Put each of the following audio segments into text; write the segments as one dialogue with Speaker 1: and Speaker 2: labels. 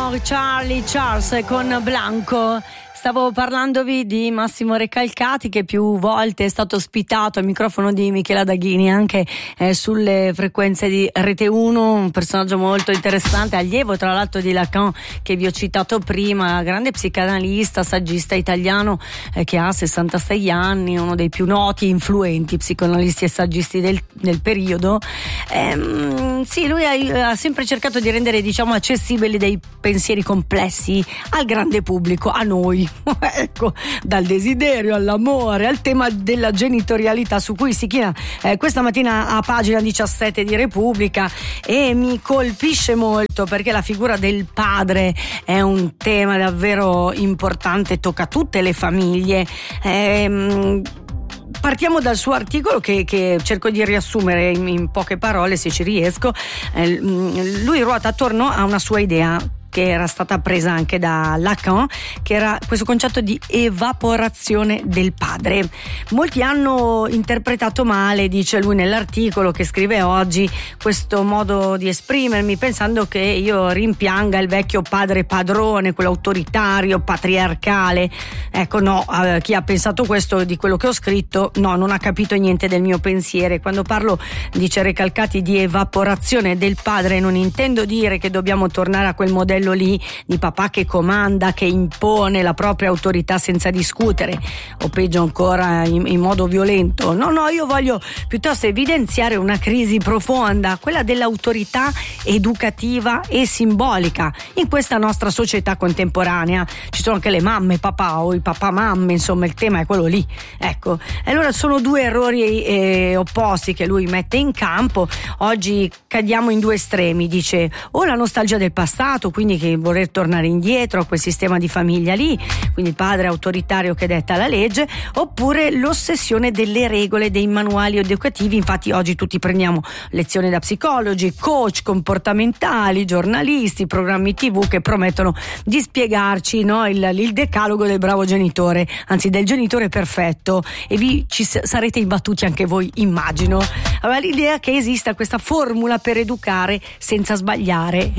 Speaker 1: Amor, Charlie Charles con Blanco. Stavo parlandovi di Massimo Recalcati, che più volte è stato ospitato al microfono di Michela Daghini anche sulle frequenze di Rete 1, un personaggio molto interessante, allievo tra l'altro di Lacan, che vi ho citato prima, grande psicanalista, saggista italiano che ha 66 anni, uno dei più noti e influenti psicoanalisti e saggisti del periodo. Sì, lui ha sempre cercato di rendere, diciamo, accessibili dei pensieri complessi al grande pubblico, a noi. Ecco, dal desiderio all'amore al tema della genitorialità, su cui si china questa mattina a pagina 17 di Repubblica, e mi colpisce molto perché la figura del padre è un tema davvero importante, tocca tutte le famiglie. Partiamo dal suo articolo che cerco di riassumere in poche parole, se ci riesco. Lui ruota attorno a una sua idea che era stata presa anche da Lacan, che era questo concetto di evaporazione del padre. Molti hanno interpretato male, dice lui nell'articolo che scrive oggi, questo modo di esprimermi, pensando che io rimpianga il vecchio padre padrone, quello autoritario, patriarcale. Ecco, no, chi ha pensato questo di quello che ho scritto, no, non ha capito niente del mio pensiero. Quando parlo, dice Recalcati, di evaporazione del padre, non intendo dire che dobbiamo tornare a quel modello lì di papà che comanda, che impone la propria autorità senza discutere, o peggio ancora in modo violento. No, io voglio piuttosto evidenziare una crisi profonda, quella dell'autorità educativa e simbolica in questa nostra società contemporanea. Ci sono anche le mamme papà o i papà mamme, insomma il tema è quello lì. Ecco, allora sono due errori opposti che lui mette in campo. Oggi cadiamo in due estremi, dice, o la nostalgia del passato, quindi che voler tornare indietro a quel sistema di famiglia lì, quindi il padre autoritario che detta la legge, oppure l'ossessione delle regole, dei manuali educativi. Infatti oggi tutti prendiamo lezioni da psicologi, coach comportamentali, giornalisti, programmi TV che promettono di spiegarci, no, il decalogo del bravo genitore, anzi del genitore perfetto, e ci sarete imbattuti anche voi, immagino. Allora, l'idea che esista questa formula per educare senza sbagliare,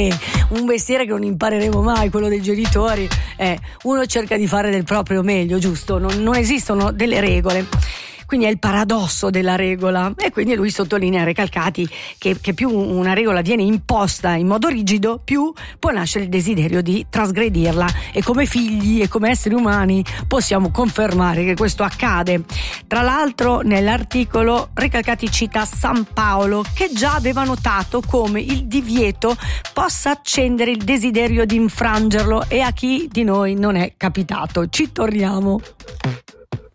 Speaker 1: un mestiere che non impareremo mai, quello dei genitori. Uno cerca di fare del proprio meglio, giusto? Non esistono delle regole. Quindi è il paradosso della regola, e quindi lui sottolinea, Recalcati, che più una regola viene imposta in modo rigido, più può nascere il desiderio di trasgredirla, e come figli e come esseri umani possiamo confermare che questo accade. Tra l'altro nell'articolo Recalcati cita San Paolo, che già aveva notato come il divieto possa accendere il desiderio di infrangerlo, e a chi di noi non è capitato. Ci torniamo.